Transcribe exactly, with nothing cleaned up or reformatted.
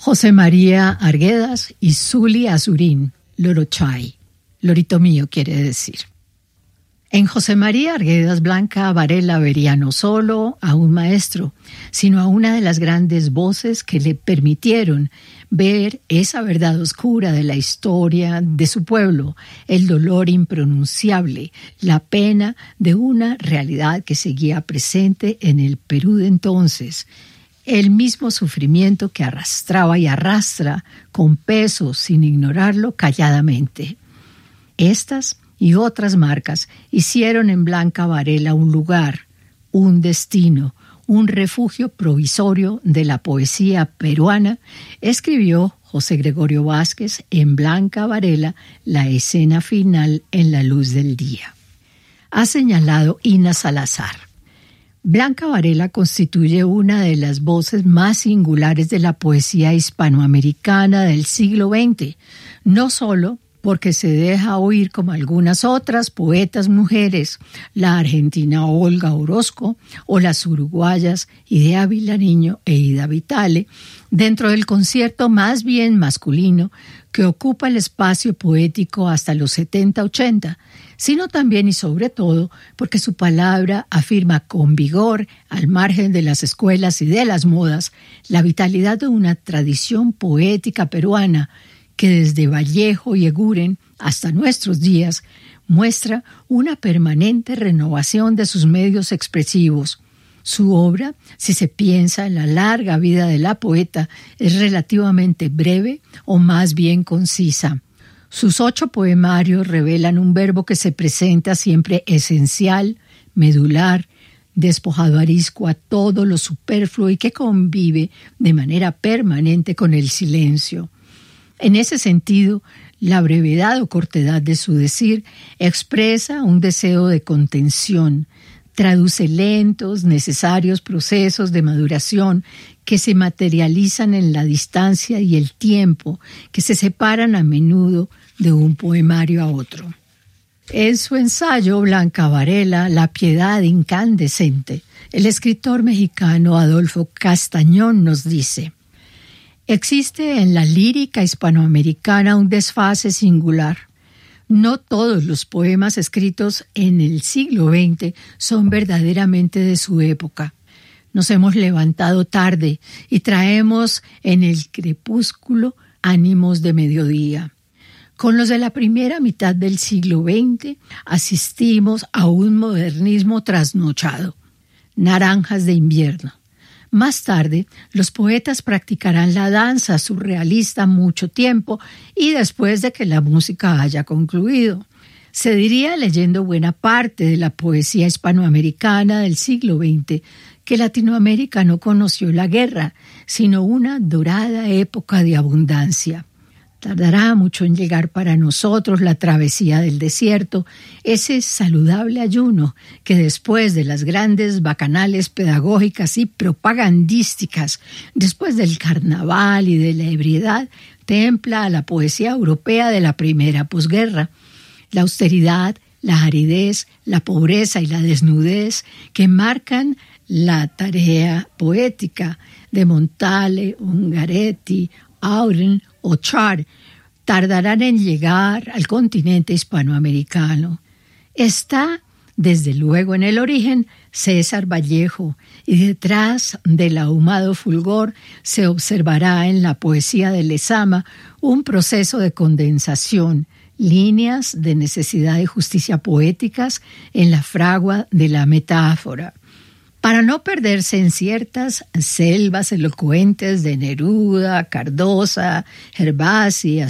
José María Arguedas y Zuli Azurín, Lorochai. Lorito mío quiere decir. En José María Arguedas, Blanca Varela vería no solo a un maestro, sino a una de las grandes voces que le permitieron ver esa verdad oscura de la historia de su pueblo, el dolor impronunciable, la pena de una realidad que seguía presente en el Perú de entonces, el mismo sufrimiento que arrastraba y arrastra con peso sin ignorarlo calladamente. Estas y otras marcas hicieron en Blanca Varela un lugar, un destino, un refugio provisorio de la poesía peruana, escribió José Gregorio Vázquez en Blanca Varela la escena final en la luz del día. Ha señalado Ina Salazar. Blanca Varela constituye una de las voces más singulares de la poesía hispanoamericana del siglo veinte, no solo porque se deja oír como algunas otras poetas mujeres, la argentina Olga Orozco o las uruguayas Idea Vilariño e Ida Vitale, dentro del concierto más bien masculino que ocupa el espacio poético hasta los setenta ochenta, sino también y sobre todo porque su palabra afirma con vigor, al margen de las escuelas y de las modas, la vitalidad de una tradición poética peruana que desde Vallejo y Eguren hasta nuestros días muestra una permanente renovación de sus medios expresivos. Su obra, si se piensa en la larga vida de la poeta, es relativamente breve o más bien concisa. Sus ocho poemarios revelan un verbo que se presenta siempre esencial, medular, despojado arisco a todo lo superfluo y que convive de manera permanente con el silencio. En ese sentido, la brevedad o cortedad de su decir expresa un deseo de contención, traduce lentos, necesarios procesos de maduración que se materializan en la distancia y el tiempo, que se separan a menudo de un poemario a otro. En su ensayo Blanca Varela, La piedad incandescente, el escritor mexicano Adolfo Castañón nos dice: existe en la lírica hispanoamericana un desfase singular. No todos los poemas escritos en el siglo veinte son verdaderamente de su época. Nos hemos levantado tarde y traemos en el crepúsculo ánimos de mediodía. Con los de la primera mitad del siglo veinte asistimos a un modernismo trasnochado. Naranjas de invierno. Más tarde, los poetas practicarán la danza surrealista mucho tiempo y después de que la música haya concluido. Se diría, leyendo buena parte de la poesía hispanoamericana del siglo veinte, que Latinoamérica no conoció la guerra, sino una dorada época de abundancia. Tardará mucho en llegar para nosotros la travesía del desierto, ese saludable ayuno que después de las grandes bacanales pedagógicas y propagandísticas, después del carnaval y de la ebriedad, templa a la poesía europea de la primera posguerra. La austeridad, la aridez, la pobreza y la desnudez que marcan la tarea poética de Montale, Ungaretti, Auden o Char tardarán en llegar al continente hispanoamericano. Está, desde luego, en el origen César Vallejo, y detrás del ahumado fulgor se observará en la poesía de Lezama un proceso de condensación, líneas de necesidad y justicia poéticas en la fragua de la metáfora. Para no perderse en ciertas selvas elocuentes de Neruda, Cardosa, Gervasi,